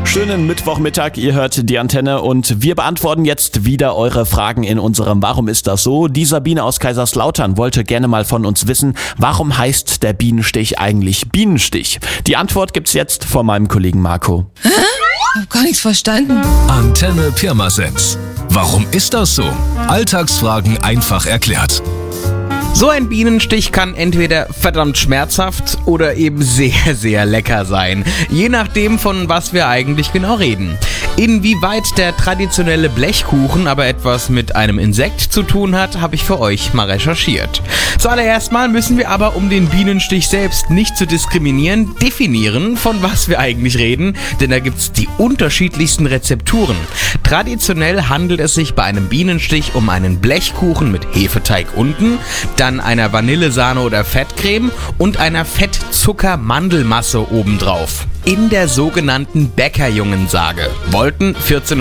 Schönen Mittwochmittag, ihr hört die Antenne und wir beantworten jetzt wieder eure Fragen in unserem Warum ist das so? Die Sabine aus Kaiserslautern wollte gerne mal von uns wissen, warum heißt der Bienenstich eigentlich Bienenstich? Die Antwort gibt's jetzt von meinem Kollegen Marco. Hä? Ich hab gar nichts verstanden. Antenne Pirmasens. Warum ist das so? Alltagsfragen einfach erklärt. So ein Bienenstich kann entweder verdammt schmerzhaft oder eben sehr, sehr lecker sein. Je nachdem, von was wir eigentlich genau reden. Inwieweit der traditionelle Blechkuchen aber etwas mit einem Insekt zu tun hat, habe ich für euch mal recherchiert. Zuallererst mal müssen wir aber, um den Bienenstich selbst nicht zu diskriminieren, definieren, von was wir eigentlich reden, denn da gibt's die unterschiedlichsten Rezepturen. Traditionell handelt es sich bei einem Bienenstich um einen Blechkuchen mit Hefeteig unten, dann einer Vanillesahne oder Fettcreme und einer Fettzucker-Mandelmasse obendrauf. In der sogenannten Bäckerjungensage wollten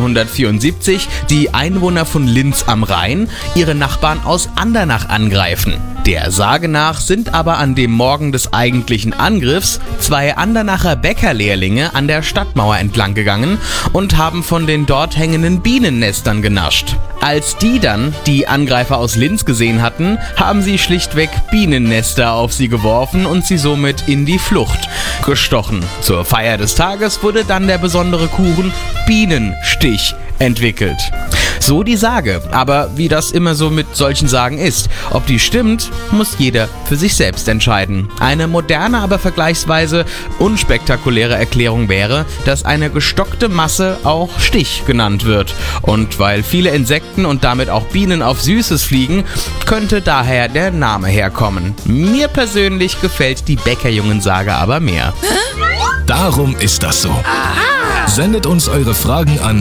1474 die Einwohner von Linz am Rhein ihre Nachbarn aus Andernach angreifen. Der Sage nach sind aber an dem Morgen des eigentlichen Angriffs 2 Andernacher Bäckerlehrlinge an der Stadtmauer entlang gegangen und haben von den dort hängenden Bienennestern genascht. Als die dann die Angreifer aus Linz gesehen hatten, haben sie schlichtweg Bienennester auf sie geworfen und sie somit in die Flucht gestochen. Zur Feier des Tages wurde dann der besondere Kuchen Bienenstich entwickelt. So die Sage, aber wie das immer so mit solchen Sagen ist, ob die stimmt, muss jeder für sich selbst entscheiden. Eine moderne, aber vergleichsweise unspektakuläre Erklärung wäre, dass eine gestockte Masse auch Stich genannt wird. Und weil viele Insekten und damit auch Bienen auf Süßes fliegen, könnte daher der Name herkommen. Mir persönlich gefällt die Bäckerjungensage aber mehr. Darum ist das so. Sendet uns eure Fragen an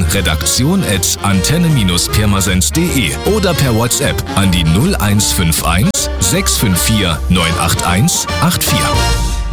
redaktion@antenne-pirmasens.de oder per WhatsApp an die 0151 654 981 84.